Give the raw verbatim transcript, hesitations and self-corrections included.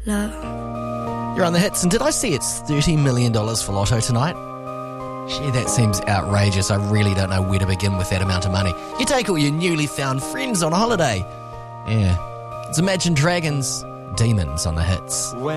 love. You're on the hits, and did I see it's thirty million dollars for Lotto tonight? Gee, that seems outrageous. I really don't know where to begin with that amount of money. You take all your newly found friends on a holiday. Yeah. It's Imagine Dragons, Demons on the hits.